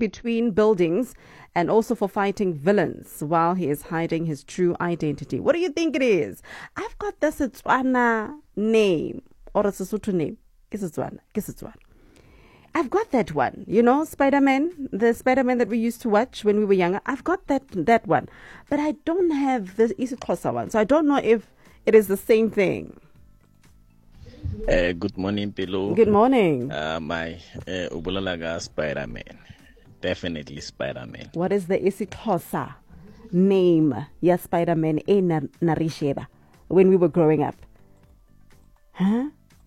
between buildings and also for fighting villains while he is hiding his true identity. What do you think it is? I've got this Setswana name or a Sesotho name. Setswana. I've got that one, Spider-Man, the Spider-Man that we used to watch when we were younger. I've got that one, but I don't have the isiXhosa one, so I don't know if it is the same thing. Good morning, Pelo. Good morning. My Ubulalaga Spider-Man. Definitely Spider-Man. What is the isiXhosa name? Yes, Spider-Man in Narisheba when we were growing up. Huh?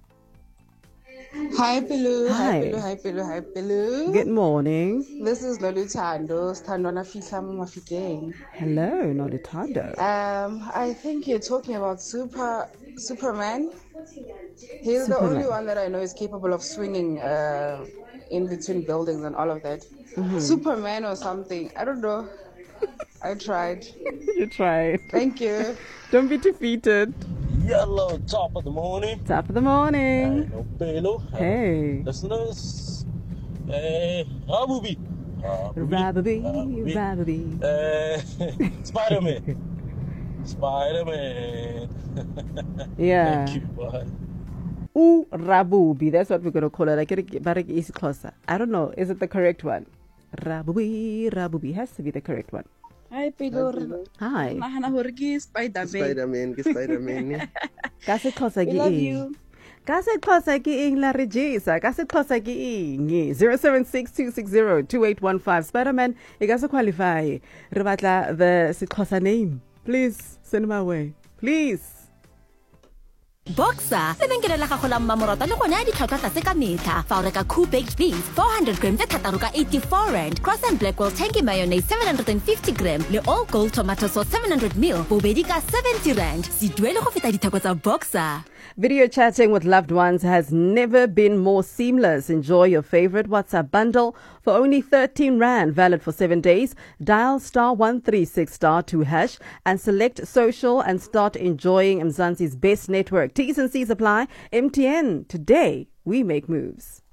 Hi, Pelu. Hi. Hi, Pelu. Good morning. This is Loluthando. Standona Fisama Mafiteng. Hello, Nolitando. I think you're talking about Superman. He's the only one that I know is capable of swinging in between buildings and all of that. Mm-hmm. Superman or something. I don't know. I tried. You tried. Thank you. Don't be defeated. Hello, top of the morning. Top of the morning. Hello, Pelo. Hey. Listeners. Rabubi. Spider-Man. Spider-Man. Yeah. Thank you, boy. Rabubi. That's what we're going to call it. I get it easy closer. I don't know. Is it the correct one? Rabubi has to be the correct one. Hi, Pelo. Hi. Spider-Man. We love you. Kasi Xhosa ke eng la rejisa. Kasi Xhosa ke eng. 0762602815. Spider-Man, you guys qualify. Re batla the Xhosa name. Please send my way. Please. Boxer, lebenkele la gago la mmamorata le gone a ditlhwatlhwa tlase ka metlha. Fa o reka Cool Baked Beans 400 grams tse thataro ka 84 rand. Cross and Blackwell Tangy Mayonnaise 750 grams le All Gold Tomato Sauce 700 ml. Bobedi ka 70 rand. Si duele go feta ditheko tsa Boxer. Video chatting with loved ones has never been more seamless. Enjoy your favorite WhatsApp bundle for only 13 Rand, valid for 7 days. Dial *136*2# and select social and start enjoying Mzansi's best network. T's and C's apply. MTN. Today, we make moves.